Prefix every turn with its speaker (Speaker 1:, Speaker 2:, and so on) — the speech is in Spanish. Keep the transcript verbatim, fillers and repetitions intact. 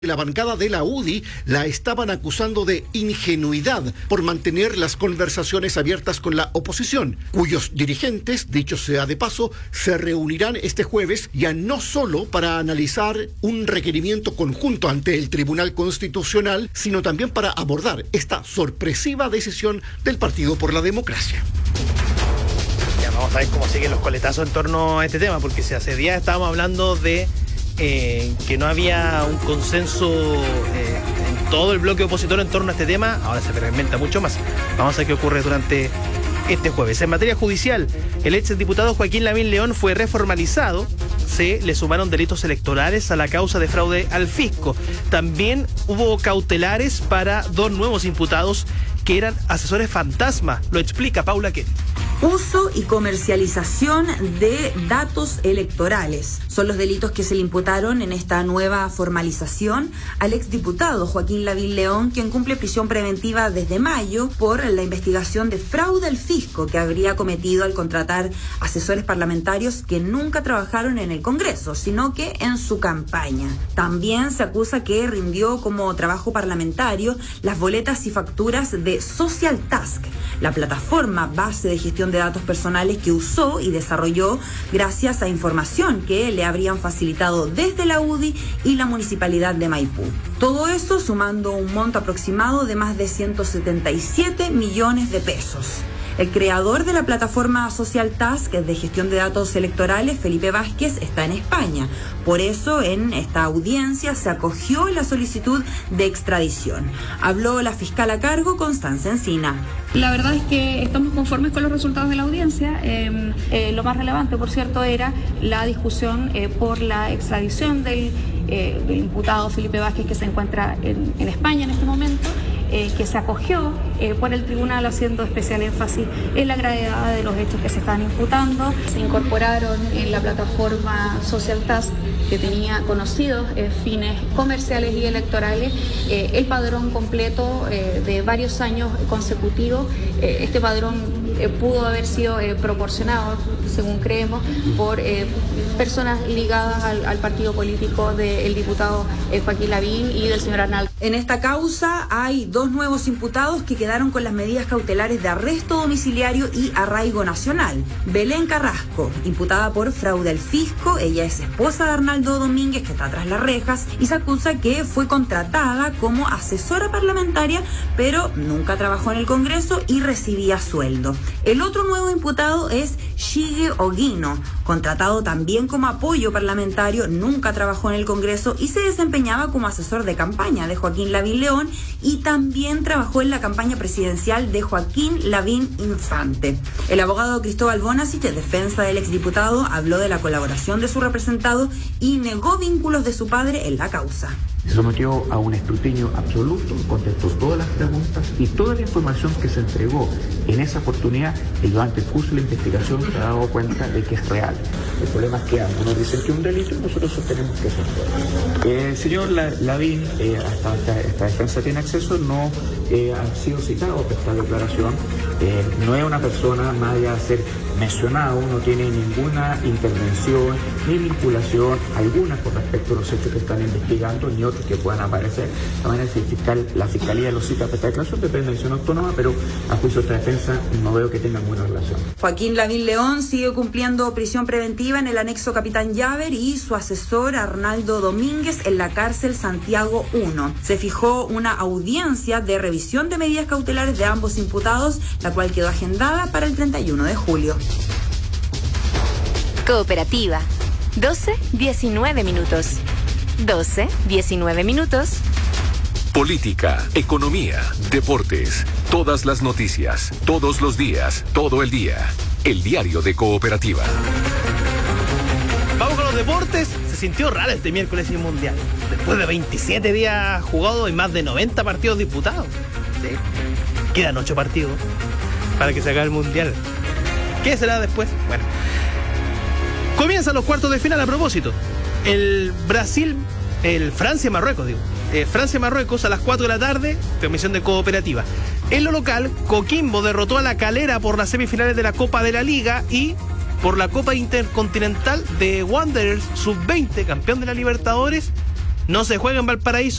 Speaker 1: La bancada de la U D I la estaban acusando de ingenuidad por mantener las conversaciones abiertas con la oposición, cuyos dirigentes, dicho sea de paso, se reunirán este jueves ya no solo para analizar un requerimiento conjunto ante el Tribunal Constitucional, sino también para abordar esta sorpresiva decisión del Partido por la Democracia.
Speaker 2: Ya vamos a ver cómo siguen los coletazos en torno a este tema, porque si hace días estábamos hablando de Eh, que no había un consenso eh, en todo el bloque opositor en torno a este tema, ahora se fragmenta mucho más. Vamos a ver qué ocurre durante este jueves. En materia judicial, el ex diputado Joaquín Lavín León fue reformalizado. Se le sumaron delitos electorales a la causa de fraude al fisco. También hubo cautelares para dos nuevos imputados que eran asesores fantasma. Lo explica Paula Quet.
Speaker 3: Uso y comercialización de datos electorales son los delitos que se le imputaron en esta nueva formalización al exdiputado Joaquín Lavín León, quien cumple prisión preventiva desde mayo por la investigación de fraude al fisco que habría cometido al contratar asesores parlamentarios que nunca trabajaron en el Congreso, sino que en su campaña. También se acusa que rindió como trabajo parlamentario las boletas y facturas de Social Task, la plataforma base de gestión de datos personales que usó y desarrolló gracias a información que le habrían facilitado desde la U D I y la Municipalidad de Maipú. Todo eso sumando un monto aproximado de más de ciento setenta y siete millones de pesos. El creador de la plataforma Social Task de gestión de datos electorales, Felipe Vázquez, está en España. Por eso, en esta audiencia se acogió la solicitud de extradición. Habló la fiscal a cargo, Constanza Encina.
Speaker 4: La verdad es que estamos conformes con los resultados de la audiencia. Eh, eh, lo más relevante, por cierto, era la discusión eh, por la extradición del, eh, del imputado Felipe Vázquez, que se encuentra en, en España en este momento. Eh, que se acogió eh, por el tribunal, haciendo especial énfasis en la gravedad de los hechos que se están imputando. Se incorporaron en la plataforma Social Task, que tenía conocidos eh, fines comerciales y electorales, eh, el padrón completo eh, de varios años consecutivos. Eh, este padrón eh, pudo haber sido eh, proporcionado, según creemos, por eh, personas ligadas al, al partido político del diputado eh, Joaquín Lavín y del señor Arnaldo.
Speaker 3: En esta causa hay dos nuevos imputados que quedaron con las medidas cautelares de arresto domiciliario y arraigo nacional. Belén Carrasco, imputada por fraude al fisco, ella es esposa de Arnaldo Domínguez, que está tras las rejas, y se acusa que fue contratada como asesora parlamentaria, pero nunca trabajó en el Congreso y recibía sueldo. El otro nuevo imputado es Shige Oguino, contratado también como apoyo parlamentario, nunca trabajó en el Congreso y se desempeñaba como asesor de campaña de Joaquín Lavín León, y también trabajó en la campaña presidencial de Joaquín Lavín Infante. El abogado Cristóbal Bonasich, de defensa del exdiputado, habló de la colaboración de su representado y negó vínculos de su padre en la causa.
Speaker 5: Se sometió a un escrutinio absoluto, contestó todas las preguntas y toda la información que se entregó en esa oportunidad, y durante el curso de la investigación se ha dado cuenta de que es real. El problema es que algunos dicen que es un delito y nosotros sostenemos que es un delito. El señor Lavín, eh, hasta esta, esta defensa tiene acceso, no eh, ha sido citado por esta declaración. Eh, no es una persona, más allá de ser mencionado, no tiene ninguna intervención ni vinculación alguna con respecto a los hechos que están investigando, ni otros que puedan aparecer. De manera que el fiscal, la fiscalía lo cita para esta declaración, depende de decisión autónoma, pero a juicio de esta defensa no veo que tengan buena relación.
Speaker 3: Joaquín Lavín León sigue cumpliendo prisión preventiva en el anexo Capitán Llaver y su asesor Arnaldo Domínguez en la cárcel Santiago uno. Se fijó una audiencia de revisión de medidas cautelares de ambos imputados, la cual quedó agendada para el treinta y uno de julio.
Speaker 6: Cooperativa. doce diecinueve minutos. doce diecinueve minutos.
Speaker 7: Política, economía, deportes, todas las noticias, todos los días, todo el día. El diario de Cooperativa.
Speaker 2: Vamos con los deportes. Se sintió raro este miércoles sin mundial. Después de veintisiete días jugados y más de noventa partidos disputados. ¿Sí? Quedan ocho partidos para que se acabe el mundial. ¿Qué será después? Bueno. Comienzan los cuartos de final a propósito. El Brasil, el Francia-Marruecos, digo. Eh, Francia-Marruecos a las cuatro de la tarde, transmisión de Cooperativa. En lo local, Coquimbo derrotó a La Calera por las semifinales de la Copa de la Liga y por la Copa Intercontinental de Wanderers sub veinte, campeón de la Libertadores, No se juega en Valparaíso.